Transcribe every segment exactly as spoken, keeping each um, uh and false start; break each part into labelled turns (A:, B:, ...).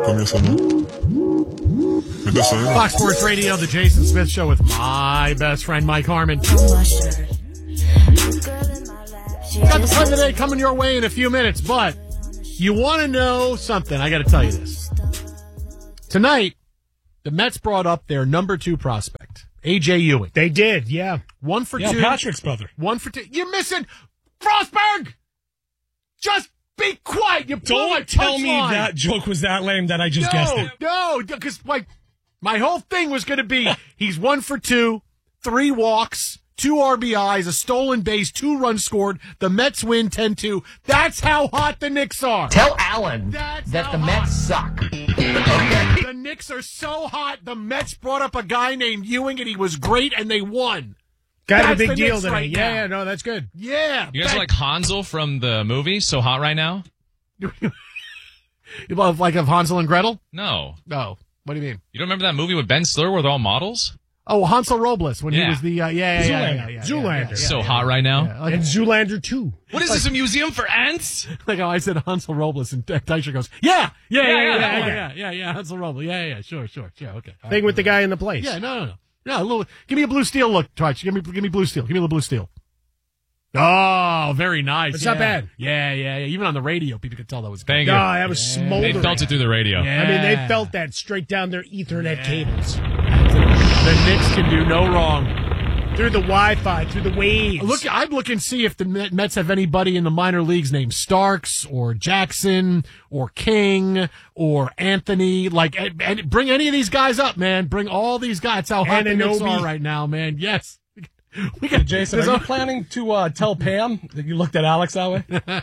A: comienza, ¿no?
B: Fox Sports Radio, the Jason Smith Show with my best friend, Mike Harmon. Got the fun today coming your way in a few minutes, but you want to know something, I got to tell you this. Tonight, the Mets brought up their number two prospect, A J Ewing.
C: They did, yeah.
B: One for
C: yeah,
B: two.
C: Patrick's brother.
B: One for two. You're missing Frostberg! Just be quiet. You blew
C: Don't
B: a
C: tell me
B: line.
C: that joke was that lame that I just
B: no,
C: guessed it.
B: No, because like my whole thing was going to be he's one for two, three walks, two R B Is, a stolen base, two runs scored. The Mets win ten two. That's how hot the Knicks are.
D: Tell Allen
B: That's
D: that the
B: hot.
D: Mets suck.
B: The Knicks are so hot. The Mets brought up a guy named Ewing, and he was great, and they won.
C: Got
B: That's
C: a big
B: the
C: deal
B: Knicks
C: today.
B: right
C: yeah,
B: now.
C: yeah, no, that's good.
B: Yeah.
E: You guys
B: that-
E: are like Hansel from the movie, So Hot Right Now?
B: You love like of Hansel and Gretel?
E: No.
B: No. What do you mean?
E: You don't remember that movie with Ben Stiller where they're all models?
B: Oh, Hansel Robles when he
E: Yeah.
B: was the uh, yeah, yeah, yeah,
C: Zoolander.
B: yeah, yeah, yeah,
C: Zoolander.
B: yeah, yeah,
E: So
B: yeah,
E: hot
B: yeah.
E: right now?
B: Yeah, like,
C: And Zoolander two.
E: What is this, a museum for ants?
B: like how I said Hansel Robles, and Teicher goes, yeah, yeah, yeah, yeah, yeah,
E: that
B: yeah,
E: one.
B: yeah, yeah, yeah, Hansel Robles, yeah, yeah, sure, sure, sure, okay. All
C: Thing
B: right.
C: with the guy in the place.
B: Yeah, no, no, no, no. A little, give me a blue steel look, Teicher. Give me, give me blue steel. Give me the blue steel. Oh, very nice.
C: It's
B: yeah.
C: not bad.
B: Yeah, yeah, yeah. Even on the radio, people could tell that was good.
E: Thank
C: No,
E: you.
C: that was
B: Yeah.
C: smoldering.
E: They felt it through the radio.
B: Yeah.
C: I mean, they felt that straight down their Ethernet
B: Yeah.
C: cables.
B: The Knicks can do no wrong.
C: Through the Wi-Fi, through the waves.
B: Look, I'd look and see if the Mets have anybody in the minor leagues named Starks or Jackson or King or Anthony. Like, and, and bring any of these guys up, man. Bring all these guys. That's how hot the Knicks
C: Anunoby.
B: are right now, man. Yes. We got
F: Jason,
B: there's
F: are you
B: a-
F: planning to uh, tell Pam that you looked at Alex that way?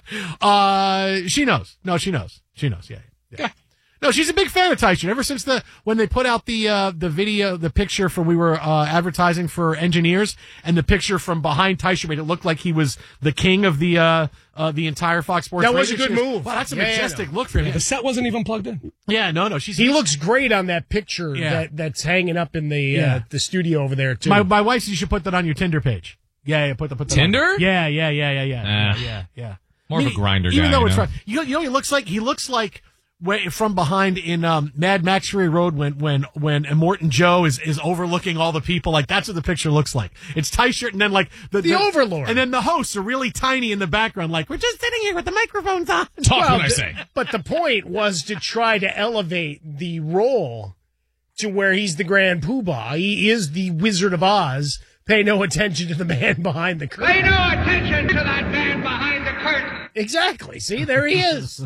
B: Uh, she knows. No, she knows. She knows. Yeah. yeah. No, she's a big fan of Tyson. Ever since the when they put out the uh, the video, the picture from we were uh, advertising for engineers, and the picture from behind Tyson made it look like he was the king of the uh, uh, the entire Fox Sports.
C: That was
B: radio.
C: a good
B: She goes,
C: move.
B: Wow, that's a
C: Yeah,
B: majestic
C: no.
B: look for him.
F: The set wasn't even plugged in.
B: Yeah, no, no. She's
C: He looks great on that picture
B: Yeah.
C: that, that's hanging up in the
B: Yeah.
C: uh, the studio over there, too.
B: My my wife said you should put that on your Tinder page. Yeah, yeah. Put the put that
E: Tinder?
B: On. Yeah, yeah, yeah, yeah, yeah, yeah,
E: Eh.
B: yeah, yeah.
E: More of a grinder
B: even
E: guy,
B: though
E: you
B: it's
E: know?
B: right. You know, you know, what he looks like he looks like. Way, from behind in um, Mad Max Fury Road when when when Immortan Joe is, is overlooking all the people, like that's what the picture looks like. It's T-shirt and then like the,
C: The Overlord.
B: and then the hosts are really tiny in the background, like we're just sitting here with the microphones on.
E: Talk
C: Well,
E: when I
C: the-
E: say.
C: But the point was to try to elevate the role to where he's the Grand Poobah. He is the Wizard of Oz. Pay no attention to the man behind the curtain.
G: Pay no attention to that man behind the curtain.
C: Exactly. See, there he is.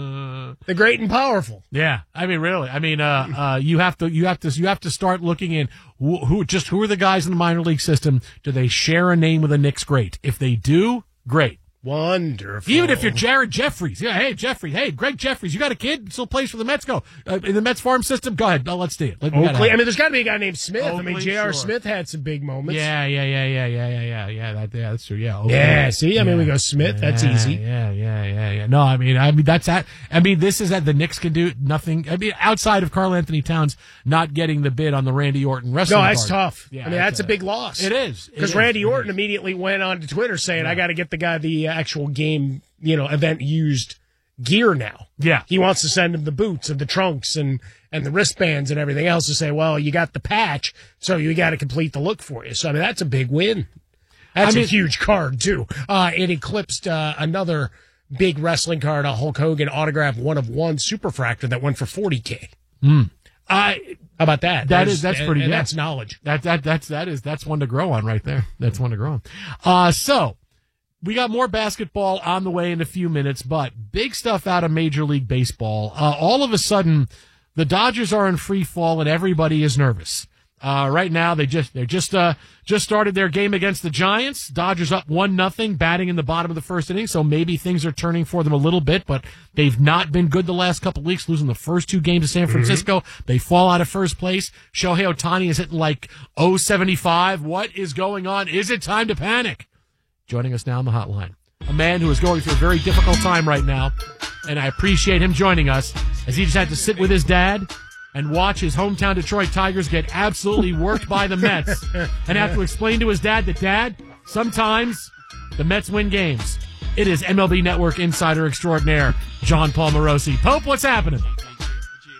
C: The great and powerful.
B: Yeah, I mean, really, I mean, uh, uh, you have to, you have to, you have to start looking in who, who, just who are the guys in the minor league system? Do they share a name with a Knicks great? If they do, great.
C: Wonderful.
B: Even if you're Jared Jeffries, yeah, hey Jeffries, hey Greg Jeffries, you got a kid still plays for the Mets. Go uh, in the Mets farm system. Go ahead, oh, let's see it. Let, we gotta
C: Oakley.
B: have
C: I
B: it.
C: mean, there's got to be a guy named Smith. I mean,
B: Oakley,
C: J R.
B: sure.
C: Smith had some big moments.
B: yeah, yeah, yeah, yeah, yeah, yeah, yeah, yeah. That, yeah, that's true. Yeah, okay.
C: Yeah, see? I mean, we go Smith. That's
B: Yeah,
C: easy.
B: Yeah, yeah, yeah, yeah. No, I mean, I mean that's that. I mean, this is that the Knicks can do nothing. I mean, outside of Karl Anthony Towns not getting the bid on the Randy Orton wrestling.
C: No, that's
B: card.
C: tough.
B: Yeah,
C: I mean, that's a big loss.
B: It is It
C: Because
B: is.
C: Randy
B: It
C: Orton
B: is.
C: immediately went on to Twitter saying, I got to get the guy the actual game, you know, event used gear now.
B: Yeah.
C: He wants to send him the boots and the trunks and, and the wristbands and everything else to say, well, you got the patch, so you got to complete the look for you. So, I mean, that's a big win. That's
B: I mean-
C: a huge card, too. Uh, it eclipsed uh, another big wrestling card, a Hulk Hogan autograph one of one Superfractor that went for forty K.
B: I
C: How about that?
B: That
C: There's-
B: is- that's
C: and-
B: pretty
C: and
B: good.
C: that's knowledge.
B: That that that's that is that's one to grow on right there. That's one to grow on. Uh so we got more basketball on the way in a few minutes, but big stuff out of Major League Baseball. Uh, all of a sudden, the Dodgers are in free fall and everybody is nervous. Uh, right now, they just they just uh, just started their game against the Giants. Dodgers up one nothing, batting in the bottom of the first inning. So maybe things are turning for them a little bit, but they've not been good the last couple of weeks, losing the first two games to San Francisco. Mm-hmm. They fall out of first place. Shohei Ohtani is hitting like oh seventy-five. What is going on? Is it time to panic? Joining us now on the hotline, a man who is going through a very difficult time right now, and I appreciate him joining us as he just had to sit with his dad and watch his hometown Detroit Tigers get absolutely worked by the Mets and have to explain to his dad that, Dad, sometimes the Mets win games. It is M L B Network insider extraordinaire, John Paul Morosi. Pope, what's happening?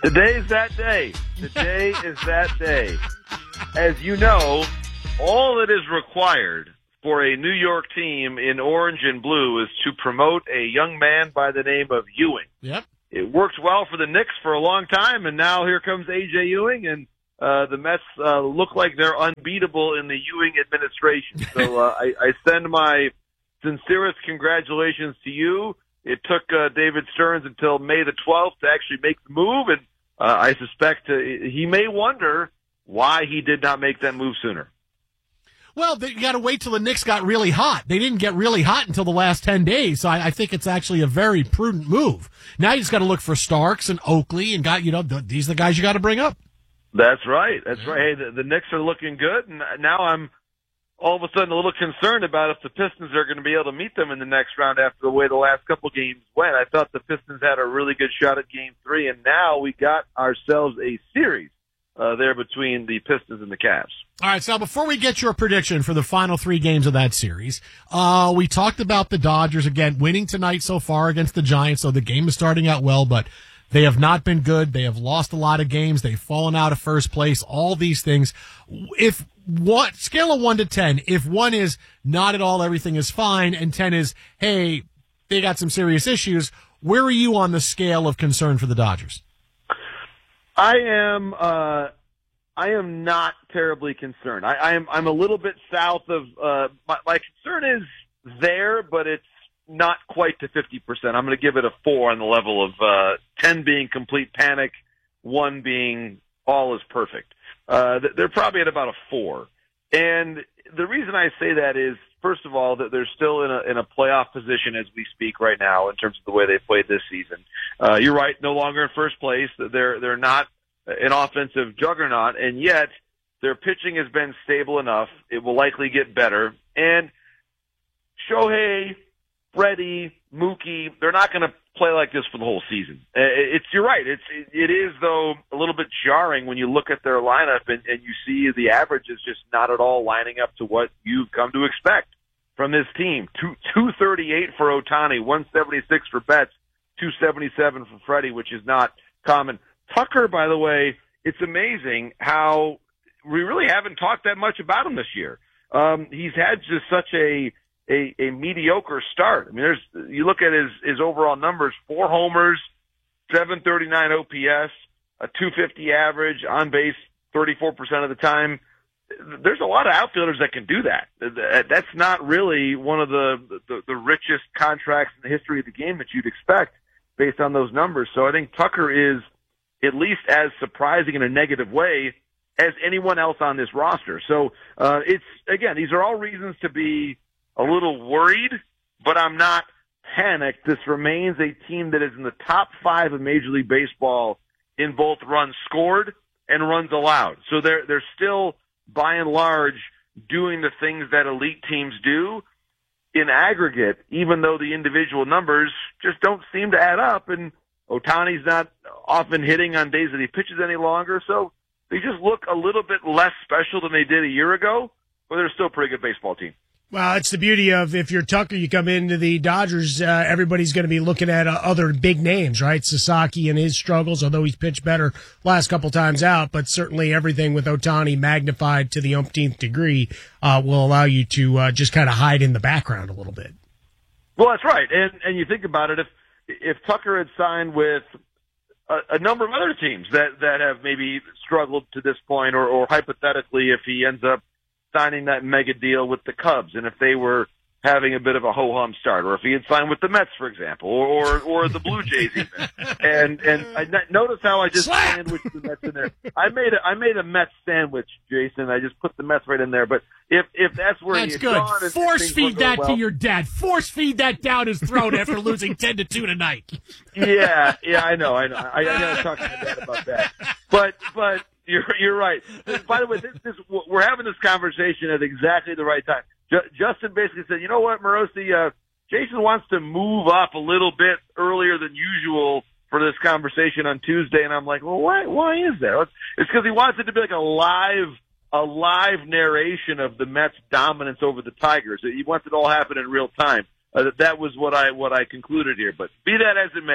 A: Today's that day. Today is that day. As you know, all that is required for a New York team in orange and blue is to promote a young man by the name of Ewing.
B: Yep.
A: It worked well for the Knicks for a long time, and now here comes A J Ewing, and uh, the Mets uh, look like they're unbeatable in the Ewing administration. So uh, I, I send my sincerest congratulations to you. It took uh, David Stearns until May the twelfth to actually make the move, and uh, I suspect uh, he may wonder why he did not make that move sooner.
B: Well, they, you got to wait till the Knicks got really hot. They didn't get really hot until the last ten days, so I, I think it's actually a very prudent move. Now you just got to look for Starks and Oakley, and got you know th- these are the guys you got to bring up.
A: That's right. That's right. Hey, the, the Knicks are looking good, and now I'm all of a sudden a little concerned about if the Pistons are going to be able to meet them in the next round after the way the last couple games went. I thought the Pistons had a really good shot at Game Three, and now we got ourselves a series uh, there between the Pistons and the Cavs.
B: All right, Sal, before we get your prediction for the final three games of that series, uh, we talked about the Dodgers, again, winning tonight so far against the Giants, so the game is starting out well, but they have not been good. They have lost a lot of games. They've fallen out of first place, all these things. If one, scale of one to ten, if one is not at all, everything is fine, and ten is, hey, they got some serious issues, where are you on the scale of concern for the Dodgers?
A: I am, uh, I am not terribly concerned. I, I am, I'm a little bit south of, uh, my, my concern is there, but it's not quite to fifty percent. I'm going to give it a four on the level of, uh, ten being complete panic, one being all is perfect. Uh, they're probably at about a four. And the reason I say that is, first of all, that they're still in a, in a playoff position as we speak right now in terms of the way they played this season. Uh, you're right, no longer in first place. They're, they're not an offensive juggernaut, and yet their pitching has been stable enough. It will likely get better. And Shohei, Freddie, Mookie, they're not going to play like this for the whole season. It's, you're right. It's, it is though a little bit jarring when you look at their lineup and, and you see the average is just not at all lining up to what you've come to expect from this team. Two, two thirty-eight for Ohtani, one seventy-six for Betts, two seventy-seven for Freddie, which is not common. Tucker, by the way, it's amazing how we really haven't talked that much about him this year. Um, he's had just such a, a, a mediocre start. I mean, there's, you look at his, his overall numbers, four homers, seven thirty-nine O P S, a two fifty average, on base thirty-four percent of the time. There's a lot of outfielders that can do that. That's not really one of the, the, the richest contracts in the history of the game that you'd expect based on those numbers. So I think Tucker is at least as surprising in a negative way as anyone else on this roster. So uh, it's, again, these are all reasons to be a little worried, but I'm not panicked. This remains a team that is in the top five of Major League Baseball in both runs scored and runs allowed. So they're, they're still, by and large, doing the things that elite teams do in aggregate, even though the individual numbers just don't seem to add up. And Ohtani's not often hitting on days that he pitches any longer. So they just look a little bit less special than they did a year ago, but they're still a pretty good baseball team.
C: Well, it's the beauty of if you're Tucker, you come into the Dodgers, uh, everybody's going to be looking at uh, other big names, right? Sasaki and his struggles, although he's pitched better last couple times out, but certainly everything with Ohtani magnified to the umpteenth degree uh, will allow you to uh, just kind of hide in the background a little bit.
A: Well, that's right. And and you think about it, if if Tucker had signed with a, a number of other teams that, that have maybe struggled to this point, or, or hypothetically if he ends up signing that mega deal with the Cubs, and if they were having a bit of a ho-hum start, or if he had signed with the Mets, for example, or or, or the Blue Jays even. And and I notice how I just
C: Slap!
A: sandwiched the Mets in there. I made a I made a Mets sandwich, Jason. I just put the Mets right in there. But if if that's where
B: That's
A: he had
B: good.
A: gone, and
B: Force
A: things
B: feed
A: weren't going
B: that
A: well,
B: to your dad. Force feed that down his throat after losing ten to two tonight.
A: Yeah, yeah, I know, I know. I, I gotta talk to my dad about that. But but you're you're right. By the way, this, this we're having this conversation at exactly the right time. J- Justin basically said, you know what, Morosi, uh, Jason wants to move up a little bit earlier than usual for this conversation on Tuesday, and I'm like, well, why why is that? It's because he wants it to be like a live a live narration of the Mets' dominance over the Tigers. He wants it all happen in real time. Uh, that was what I what I concluded here. But be that as it may,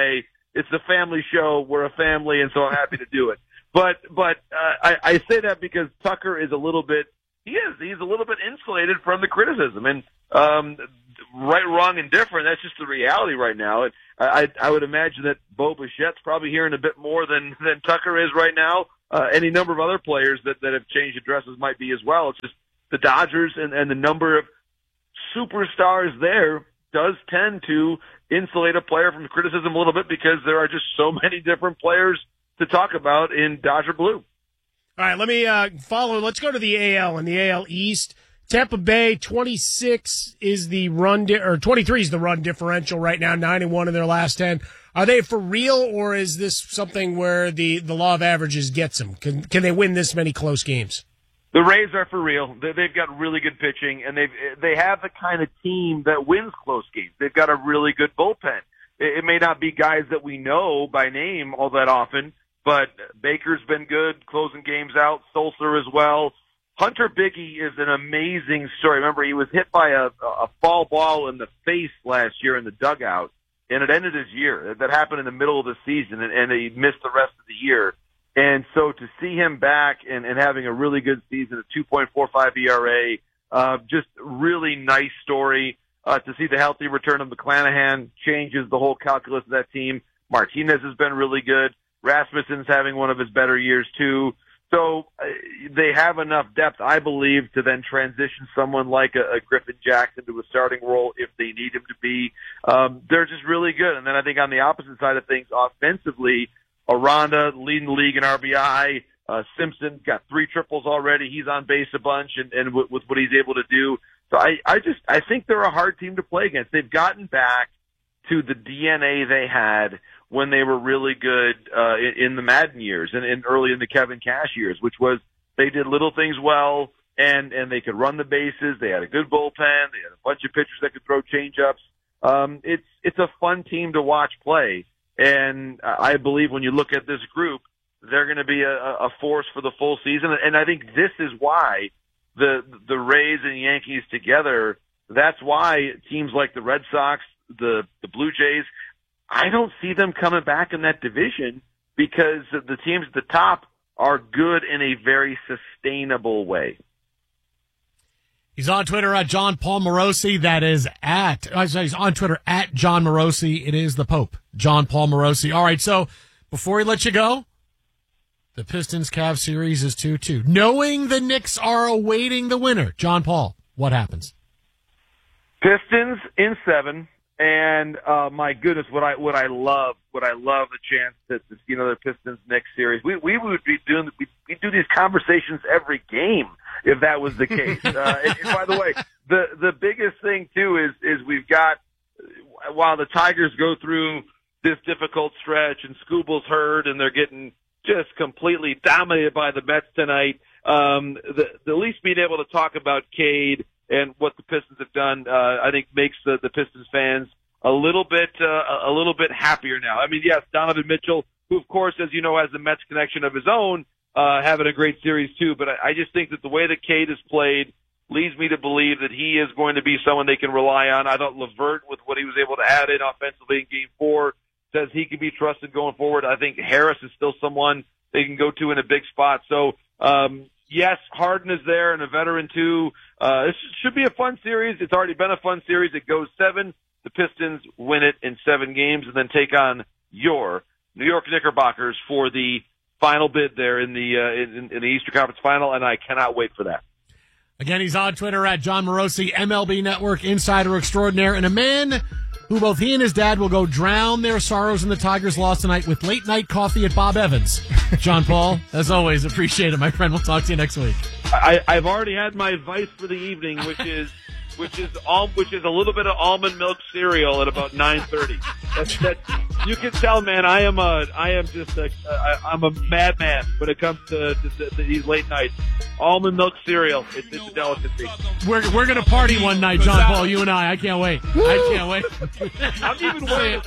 A: it's a family show. We're a family, and so I'm happy to do it. But but uh, I, I say that because Tucker is a little bit he is he's a little bit insulated from the criticism, and um, right, wrong, and different. That's just the reality right now. And I I would imagine that Bo Bichette's probably hearing a bit more than than Tucker is right now. Uh, any number of other players that, that have changed addresses might be as well. It's just the Dodgers and, and the number of superstars there does tend to insulate a player from criticism a little bit because there are just so many different players to talk about in Dodger blue.
C: All right, let me uh, follow. Let's go to the A L and the A L East. Tampa Bay twenty-six is the run di- or twenty-three is the run differential right now, nine and one in their last ten. Are they for real, or is this something where the, the law of averages gets them? Can can they win this many close games?
A: The Rays are for real. They've got really good pitching, and they've they have the kind of team that wins close games. They've got a really good bullpen. It may not be guys that we know by name all that often, but Baker's been good closing games out. Sulcer as well. Hunter Biggie is an amazing story. Remember, he was hit by a, a foul ball in the face last year in the dugout, and it ended his year. That happened in the middle of the season, and, and he missed the rest of the year. And so to see him back and, and having a really good season, a two point four five E R A, uh, just really nice story. Uh, to see the healthy return of McClanahan changes the whole calculus of that team. Martinez has been really good. Rasmussen's having one of his better years too. So uh, they have enough depth, I believe, to then transition someone like a, a Griffin Jackson to a starting role if they need him to be. Um, they're just really good. And then I think on the opposite side of things, offensively, Aranda leading the league in R B I. Uh, Simpson got three triples already. He's on base a bunch, and, and with, with what he's able to do. So I, I just I think they're a hard team to play against. They've gotten back to the D N A they had when they were really good uh, in, in the Madden years and, and early in the Kevin Cash years, which was they did little things well and and they could run the bases. They had a good bullpen. They had a bunch of pitchers that could throw changeups. Um, it's it's a fun team to watch play, and I believe when you look at this group, they're going to be a, a force for the full season. And I think this is why the the Rays and Yankees together. That's why teams like the Red Sox, the the Blue Jays, I don't see them coming back in that division because the teams at the top are good in a very sustainable way.
B: He's on Twitter at John Paul Morosi. That is at, he's on Twitter at John Morosi. It is the Pope, John Paul Morosi. All right, so before we let you go, the Pistons-Cavs series is two two. Knowing the Knicks are awaiting the winner, John Paul, what happens?
A: Pistons in seven. And uh my goodness, what I what I love, what I love the chance that to see another Pistons Knicks series. We we would be doing we we do these conversations every game if that was the case. uh, and, and by the way, the the biggest thing too is is we've got while the Tigers go through this difficult stretch and Scooble's hurt and they're getting just completely dominated by the Mets tonight. Um, the, the least being able to talk about Cade and what the Pistons have done, uh, I think makes the, the Pistons fans a little bit, uh, a little bit happier now. I mean, yes, Donovan Mitchell, who of course, as you know, has the Mets connection of his own, uh, having a great series too. But I, I just think that the way that Cade has played leads me to believe that he is going to be someone they can rely on. I thought LeVert, with what he was able to add in offensively in game four, says he can be trusted going forward. I think Harris is still someone they can go to in a big spot. So, um, yes, Harden is there and a veteran too. Uh, this should be a fun series. It's already been a fun series. It goes seven. The Pistons win it in seven games and then take on your New York Knickerbockers for the final bid there in the, uh, in, in the Eastern Conference Final, and I cannot wait for that.
B: Again, he's on Twitter at John Morosi, M L B Network insider extraordinaire, and a man who both he and his dad will go drown their sorrows in the Tigers' loss tonight with late night coffee at Bob Evans. John Paul, as always, appreciate it, my friend. We'll talk to you next week.
A: I, I've already had my vice for the evening, which is which is all which is a little bit of almond milk cereal at about nine thirty. That's that. You can tell, man. I am a I am just a I, I'm a madman when it comes to, to, to these late nights. Almond milk cereal. It's, it's a delicacy.
B: We're we're gonna party one night, John Paul. You and I. I can't wait. I can't wait.
A: I'm even wearing.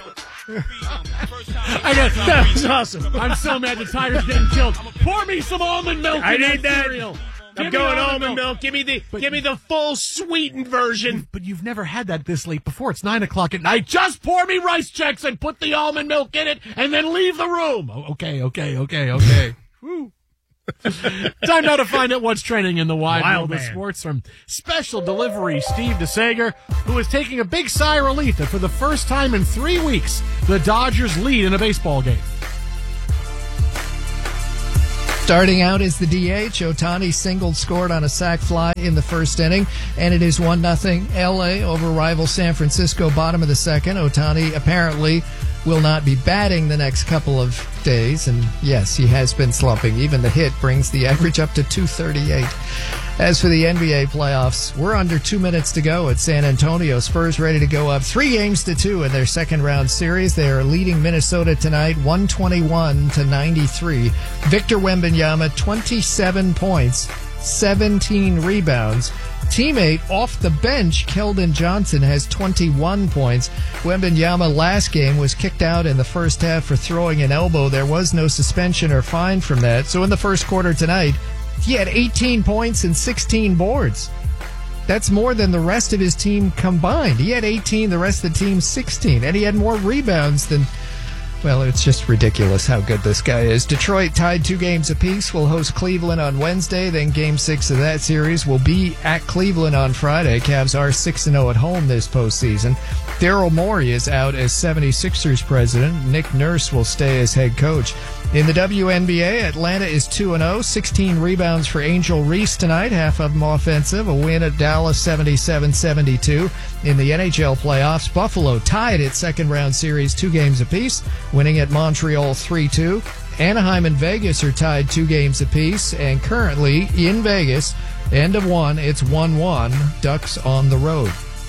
B: I got
C: that was awesome.
B: I'm so mad the Tigers getting killed. Pour me some almond milk.
C: I
B: in
C: need that.
B: Cereal.
C: I'm
B: me
C: going
B: almond
C: almond milk. Give me the give me the full sweetened version.
B: But you've never had that this late before. It's nine o'clock at night. Just pour me rice checks and put the almond milk in it, and then leave the room. Oh, okay, okay, okay, okay. Whew. Time now to find out what's trending in the wide
C: Wild
B: world of
C: man.
B: sports from special delivery Steve DeSager, who is taking a big sigh of relief that for the first time in three weeks, the Dodgers lead in a baseball game.
D: Starting out is the D H. Ohtani singled scored on a sac fly in the first inning, and it is one nothing L A over rival San Francisco, bottom of the second. Ohtani apparently will not be batting the next couple of days, and yes, he has been slumping. Even the hit brings the average up to two thirty-eight. As for the N B A playoffs, we're under two minutes to go at San Antonio. Spurs ready to go up three games to two in their second round series. They are leading Minnesota tonight, one twenty-one to ninety-three. Victor Wembanyama, twenty-seven points, seventeen rebounds. Teammate off the bench, Keldon Johnson, has twenty-one points. Wembanyama last game was kicked out in the first half for throwing an elbow. There was no suspension or fine from that. So in the first quarter tonight, he had eighteen points and sixteen boards. That's more than the rest of his team combined. He had eighteen, the rest of the team sixteen. And he had more rebounds than... Well, it's just ridiculous how good this guy is. Detroit tied two games apiece. Will host Cleveland on Wednesday. Then game six of that series will be at Cleveland on Friday. Cavs are six and oh at home this postseason. Daryl Morey is out as seventy-sixers president. Nick Nurse will stay as head coach. In the W N B A, Atlanta is two and oh, sixteen rebounds for Angel Reese tonight, half of them offensive. A win at Dallas seventy-seven seventy-two. In the N H L playoffs, Buffalo tied its second round series two games apiece, winning at Montreal three two. Anaheim and Vegas are tied two games apiece, and currently in Vegas, end of one, it's one one, Ducks on the road.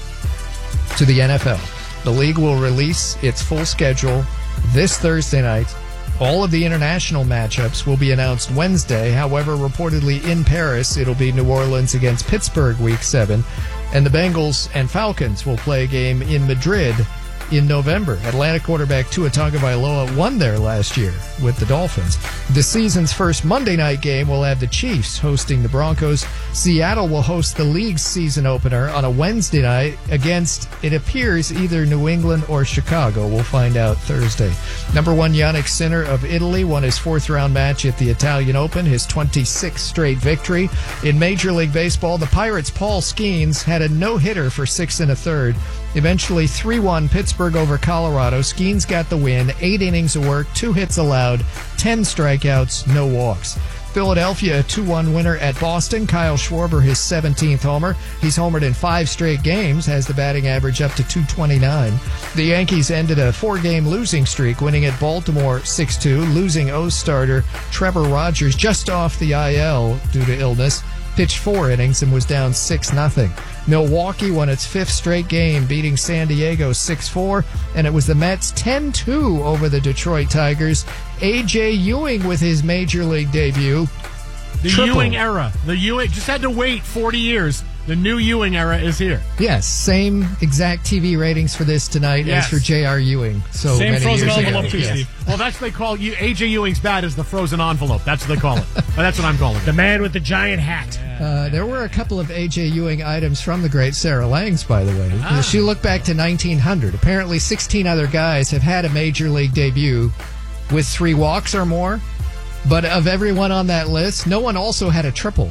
D: To the N F L. The league will release its full schedule this Thursday night. All of the international matchups will be announced Wednesday. However, reportedly in Paris, it'll be New Orleans against Pittsburgh week seven. And the Bengals and Falcons will play a game in Madrid in November. Atlanta quarterback Tua Tagovailoa won there last year with the Dolphins. The season's first Monday night game will have the Chiefs hosting the Broncos. Seattle will host the league's season opener on a Wednesday night against, it appears, either New England or Chicago. We'll find out Thursday. Number one Yannick Sinner of Italy won his fourth round match at the Italian Open, his twenty-sixth straight victory. In Major League Baseball, the Pirates' Paul Skeens had a no-hitter for six and a third. Eventually three one Pittsburgh over Colorado. Skeens got the win, eight innings of work, two hits allowed, ten strikeouts, no walks. Philadelphia, a two one winner at Boston. Kyle Schwarber, his seventeenth homer. He's homered in five straight games, has the batting average up to two twenty-nine. The Yankees ended a four-game losing streak, winning at Baltimore six two, losing O's starter Trevor Rogers just off the I L due to illness. Pitched four innings and was down six nothing. Milwaukee won its fifth straight game, beating San Diego six four, and it was the Mets ten two over the Detroit Tigers. A J Ewing with his Major League debut.
B: The
D: Triple.
B: Ewing era. The Ewing just had to wait forty years. The new Ewing era is here.
D: Yes, same exact T V ratings for this tonight
B: Yes.
D: as for J R Ewing. So
F: Same
D: many
F: frozen
D: years ago.
F: envelope too,
D: Yes.
F: Steve.
B: Well, that's what they call you. A J Ewing's bat is the frozen envelope. That's what they call it. Well, that's what I'm calling it.
C: The man with the giant hat.
D: Uh, there were a couple of A J Ewing items from the great Sarah Langs, by the way.
B: Ah.
D: She looked back to nineteen hundred. Apparently, sixteen other guys have had a major league debut with three walks or more. But of everyone on that list, no one also had a triple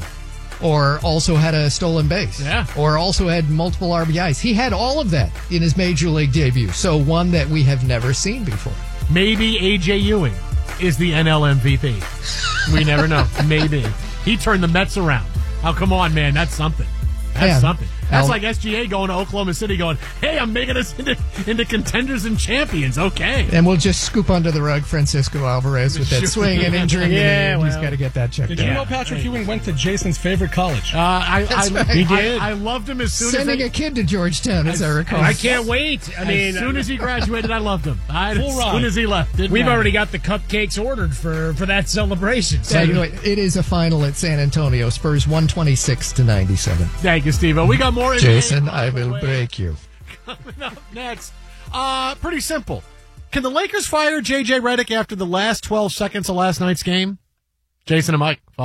D: or also had a stolen base
B: Yeah.
D: or also had multiple R B Is. He had all of that in his major league debut. So one that we have never seen before.
B: Maybe A J Ewing is the N L M V P. We never know. Maybe. He turned the Mets around. Oh, come on, man. That's something. That's
D: Yeah.
B: something. That's
D: Al-
B: like S G A going to Oklahoma City going, hey, I'm making us into, into contenders and champions. Okay.
D: And we'll just scoop under the rug Francisco Alvarez with that
B: Sure.
D: swing and injuring.
C: Yeah,
D: and he's
C: well.
D: got to get that checked
F: Did
D: out.
F: you know Patrick Ewing went to Jason's favorite college?
B: Uh, I,
D: That's
B: I,
D: right.
B: I,
D: He
C: did.
B: I, I loved him as soon
D: Sending
B: as
D: a kid to Georgetown, as I recall.
C: I can't wait. I mean,
B: as soon as he graduated, I loved him. I,
F: Full
B: as
F: ride.
B: soon as he left, didn't
C: we've
B: matter.
C: already got the cupcakes ordered for, for that celebration. So,
D: Anyway, it is a final at San Antonio. Spurs one twenty-six to ninety-seven.
B: Thank you, Steve. We got more.
D: Jason, I will break you.
B: Coming up next. Uh, pretty simple. Can the Lakers fire J J Redick after the last twelve seconds of last night's game? Jason and Mike, Fox.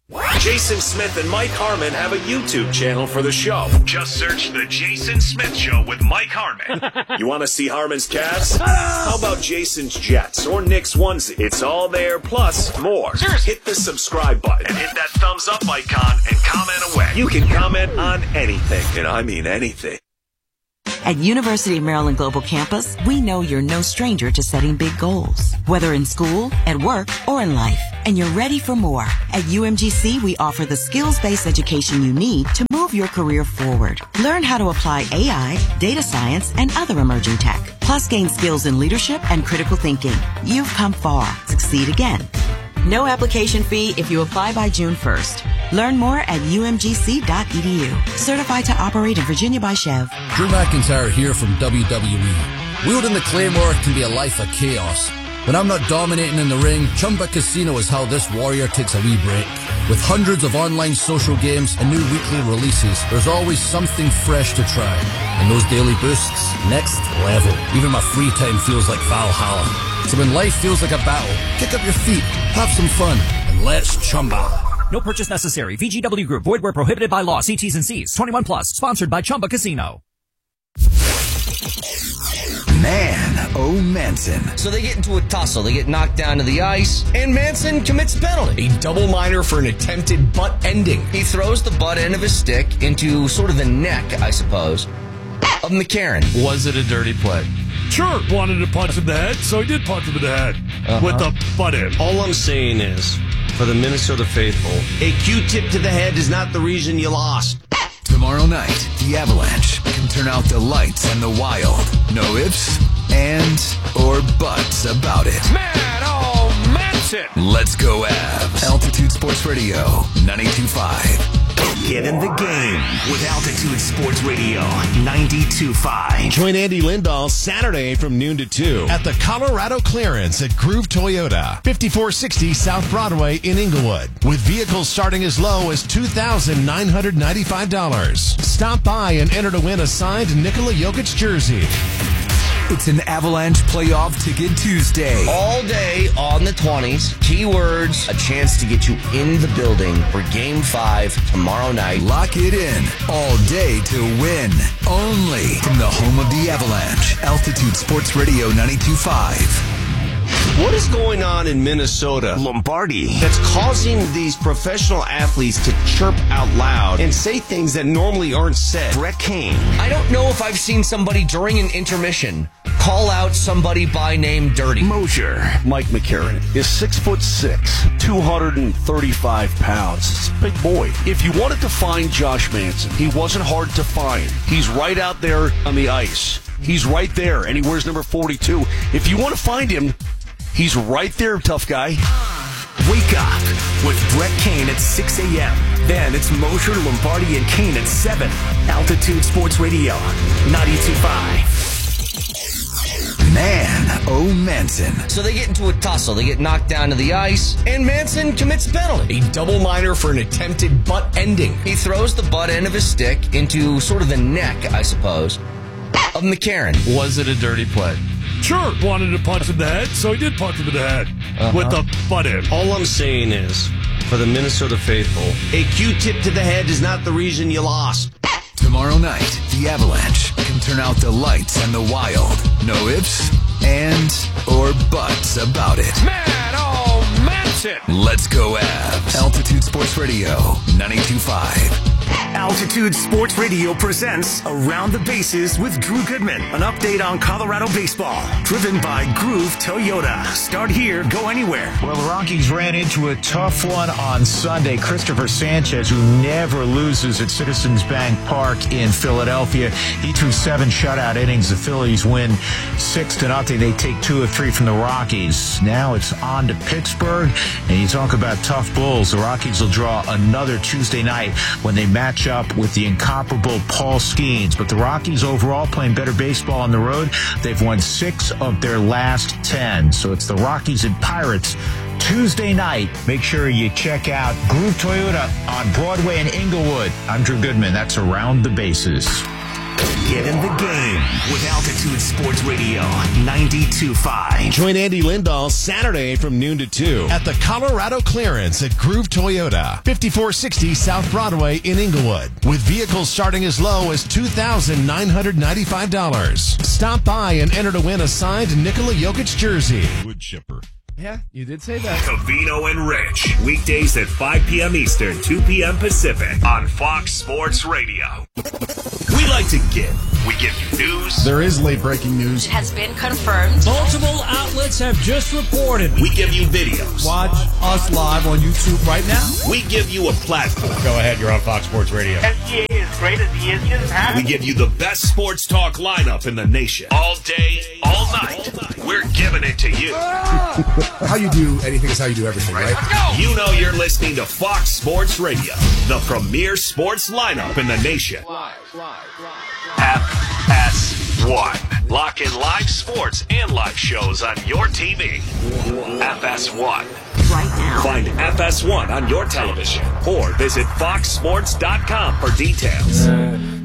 H: Jason Smith and Mike Harmon have a YouTube channel for the show. Just search The Jason Smith Show with Mike Harmon. You want to see Harmon's Cavs? How about Jason's Jets or Nick's onesie? It's all there, plus more. Hit the subscribe button and hit that thumbs up icon and comment away. You can comment on anything, and I mean anything.
I: At University of Maryland Global Campus, we know you're no stranger to setting big goals, whether in school, at work, or in life. And you're ready for more. At U M G C, we offer the skills-based education you need to move your career forward. Learn how to apply A I, data science, and other emerging tech. Plus, gain skills in leadership and critical thinking. You've come far. Succeed again. No application fee if you apply by June first. Learn more at U M G C dot E D U. Certified to operate in Virginia by Chev.
J: Drew McIntyre here from W W E. Wielding the Claymore can be a life of chaos. When I'm not dominating in the ring, Chumba Casino is how this warrior takes a wee break. With hundreds of online social games and new weekly releases, there's always something fresh to try. And those daily boosts, next level. Even my free time feels like Valhalla. So when life feels like a battle, kick up your feet, have some fun, and let's Chumba.
K: No purchase necessary. V G W Group. Void where prohibited by law. See T's and C's. twenty-one plus. Sponsored by Chumba Casino.
L: Man, oh Manson.
M: So they get into a tussle. They get knocked down to the ice, and Manson commits a penalty.
L: A double minor for an attempted butt ending.
M: He throws the butt end of his stick into sort of the neck, I suppose, of McCarron.
E: Was it a dirty play?
N: Sure, wanted to punch him in the head, so he did punch him in the head uh-huh. with the butt end.
O: All I'm saying is, for the Minnesota faithful, a Q-tip to the head is not the reason you lost.
L: Tomorrow night, the Avalanche can turn out the lights and the wild. No ifs, ands, or buts about it.
O: Man, oh, Manson!
L: Let's go Avs. Altitude Sports Radio, ninety-two point five.
H: Get in the game with Altitude Sports Radio ninety-two point five.
P: Join Andy Lindahl Saturday from noon to two at the Colorado Clearance at Groove Toyota, fifty-four sixty South Broadway in Inglewood, with vehicles starting as low as two thousand nine hundred ninety-five dollars. Stop by and enter to win a signed Nikola Jokic jersey.
L: It's an Avalanche Playoff Ticket Tuesday.
M: All day on the twenties. Keywords, a chance to get you in the building for Game five tomorrow night.
L: Lock it in. All day to win. Only from the home of the Avalanche. Altitude Sports Radio ninety-two point five.
O: What is going on in Minnesota,
H: Lombardi,
O: that's causing these professional athletes to chirp out loud and say things that normally aren't said?
H: Brett Kane.
M: I don't know if I've seen somebody during an intermission call out somebody by name dirty.
H: Mosier.
Q: Mike McCarron is six foot six, two hundred thirty-five pounds. It's a big boy. If you wanted to find Josh Manson, he wasn't hard to find. He's right out there on the ice. He's right there, and he wears number forty-two. If you want to find him, he's right there, tough guy.
H: Wake up with Brett Kane at six a.m. Then it's Mosher, Lombardi, and Kane at seven. Altitude Sports Radio, ninety-two point five.
L: Man, oh Manson.
M: So they get into a tussle. They get knocked down to the ice, and Manson commits a penalty.
L: A double minor for an attempted butt ending.
M: He throws the butt end of his stick into sort of the neck, I suppose, of McCarron.
E: Was it a dirty play?
N: Sure, wanted to punch him in the head, so he did punch him in the head uh-huh. with the butt end.
O: All I'm saying is, for the Minnesota faithful, a Q-tip to the head is not the reason you lost.
L: Tomorrow night, the Avalanche can turn out the lights and the wild. No ifs, ands, or buts about it.
O: Man, oh, Manson!
L: Let's go Avs. Altitude Sports Radio, ninety-two point five.
H: Altitude Sports Radio presents Around the Bases with Drew Goodman. An update on Colorado baseball. Driven by Groove Toyota. Start here, go anywhere.
R: Well, the Rockies ran into a tough one on Sunday. Christopher Sanchez, who never loses at Citizens Bank Park in Philadelphia, he threw seven shutout innings. The Phillies win six to nothing. They take two of three from the Rockies. Now it's on to Pittsburgh, and you talk about tough bulls. The Rockies will draw another Tuesday night when they match up with the incomparable Paul Skeens. But the Rockies overall playing better baseball on the road. They've won six of their last ten. So it's the Rockies and Pirates Tuesday night. Make sure you check out Groove Toyota on Broadway in Inglewood. I'm Drew Goodman. That's Around the Bases.
H: Get in the game with Altitude Sports Radio ninety-two point five.
P: Join Andy Lindahl Saturday from noon to two at the Colorado Clearance at Groove Toyota, fifty-four sixty South Broadway in Inglewood, with vehicles starting as low as two thousand nine hundred ninety-five dollars. Stop by and enter to win a signed Nikola Jokic jersey.
N: Wood chipper.
D: Yeah, you did say that.
H: Covino and Rich, weekdays at five p.m. Eastern, two p.m. Pacific on Fox Sports Radio. We like to give. We give you news.
S: There is late breaking news.
T: It has been confirmed.
F: Multiple outlets have just reported.
H: We give you videos.
F: Watch us live on YouTube right now.
H: We give you a platform.
U: Go ahead, you're on Fox Sports Radio.
V: S G A is great as he is just happy.
H: We give you the best sports talk lineup in the nation. All day, all night. We're giving it to you.
S: How you do anything is how you do everything, right?
H: right? You know you're listening to Fox Sports Radio, the premier sports lineup in the nation. F S one. Lock in live sports and live shows on your T V. F S one.
I: Right now.
H: Find F S one on your television or visit fox sports dot com for details.